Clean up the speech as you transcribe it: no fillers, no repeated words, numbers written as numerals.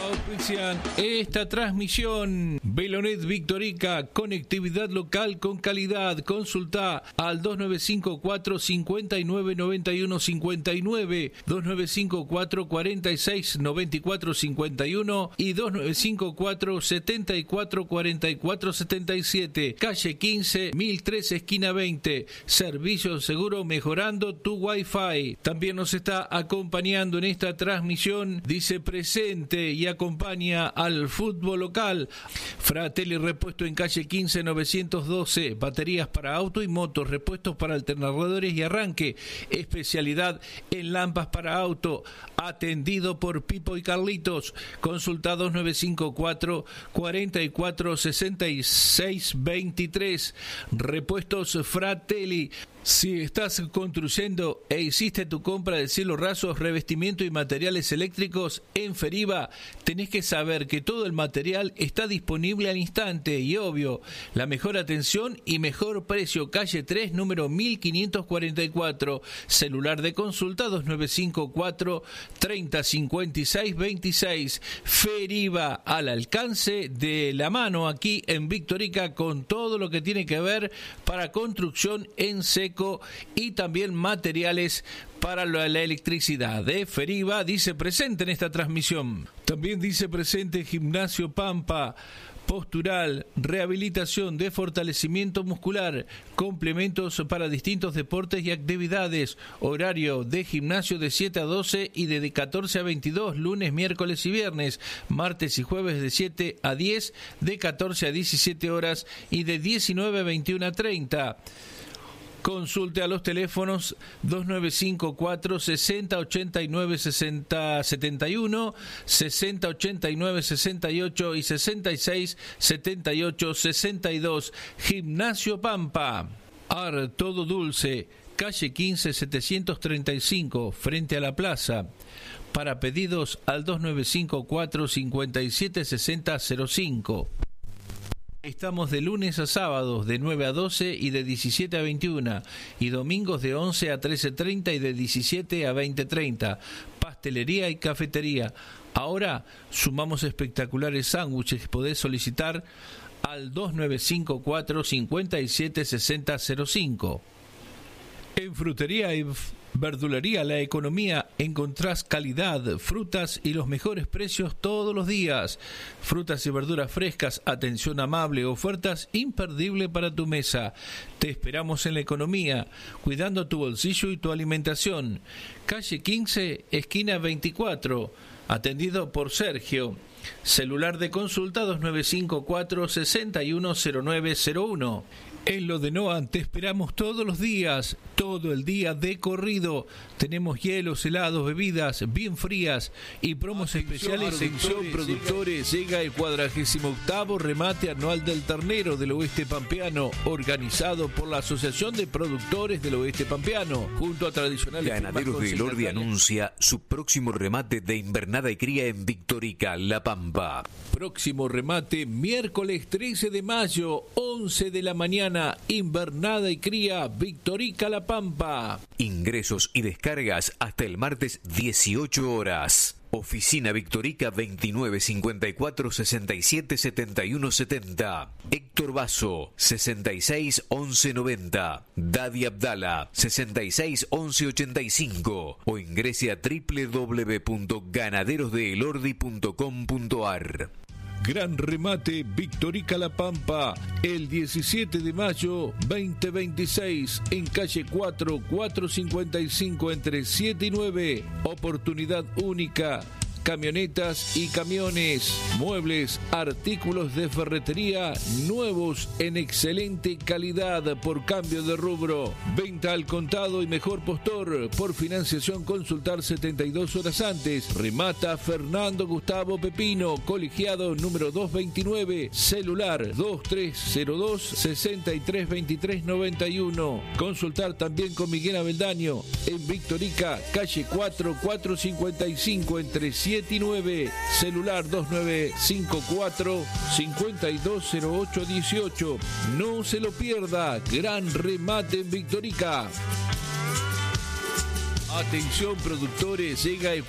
Auspician esta transmisión. Velonet Victorica, conectividad local con calidad. Consulta al 2954 59 91 59, 2954 46 94 51 y 2954 74 44 77. Calle 15, 1003, esquina 20. Servicio seguro mejorando tu Wi-Fi. También nos está acompañando en esta transmisión, dice presente y acompaña al fútbol local. Fratelli Repuesto en calle 15 912, baterías para auto y motos, repuestos para alternadores y arranque, especialidad en lámparas para auto, atendido por Pipo y Carlitos. Consulta 2954 44 66 23. Repuestos Fratelli. Si estás construyendo e hiciste tu compra de cielos rasos, revestimiento y materiales eléctricos en Feriva, tenés que saber que todo el material está disponible al instante y obvio, la mejor atención y mejor precio. Calle 3, número 1544, celular de consulta 2954 30 56 26. Feriva, al alcance de la mano aquí en Victorica, con todo lo que tiene que ver para construcción en seco y también materiales para la electricidad. Feriva dice presente en esta transmisión. También dice presente Gimnasio Pampa, postural, rehabilitación de fortalecimiento muscular, complementos para distintos deportes y actividades, horario de gimnasio de 7 a 12 y de 14 a 22, lunes, miércoles y viernes, martes y jueves de 7 a 10, de 14 a 17 horas y de 19 a 21 a 30. Consulte a los teléfonos 2954 60 89 60 71, 60 89 68 y 66 78 62. Gimnasio Pampa. Todo Dulce, calle 15 735, frente a la plaza. Para pedidos al 2954 57 60 05. Estamos de lunes a sábados de 9 a 12 y de 17 a 21 y domingos de 11 a 13:30 y de 17 a 20:30. Pastelería y cafetería. Ahora sumamos espectaculares sándwiches. Podés solicitar al 2954 57 60 05. En frutería y verdulería La Economía encontrás calidad, frutas y los mejores precios todos los días. Frutas y verduras frescas, atención amable, ofertas imperdibles para tu mesa. Te esperamos en La Economía, cuidando tu bolsillo y tu alimentación. Calle 15, esquina 24, atendido por Sergio. Celular de consulta 2954 610901. En lo de Noan te esperamos todos los días, todo el día de corrido. Tenemos hielos, helados, bebidas bien frías y promos especiales. Atención productores, llega el 48º remate anual del ternero del Oeste Pampeano, organizado por la Asociación de Productores del Oeste Pampeano, junto a tradicionales Ganaderos de Elordi anuncia su próximo remate de invernada y cría en Victorica, La Pampa. Próximo remate miércoles 13 de mayo, 11 de la mañana. Invernada y cría, Victorica, La Pampa. Ingresos y descargas hasta el martes 18 horas. Oficina Victorica 2954 67 71 70. Héctor Basso 66 11 90. Dadi Abdala 66 11 85. O ingrese a www.ganaderosdeelordi.com.ar. Gran remate Victorica La Pampa, el 17 de mayo 2026, en calle 4, 455, entre 7 y 9. Oportunidad única. Camionetas y camiones, muebles, artículos de ferretería nuevos en excelente calidad por cambio de rubro. Venta al contado y mejor postor. Por financiación consultar 72 horas antes. Remata Fernando Gustavo Pepino, colegiado número 229, celular 2302 6323 91. Consultar también con Miguel Abeldaño en Victorica, calle 4, 455, entre 7 y 9, celular 2954 520818. No se lo pierda, gran remate en Victorica. Atención productores, llega el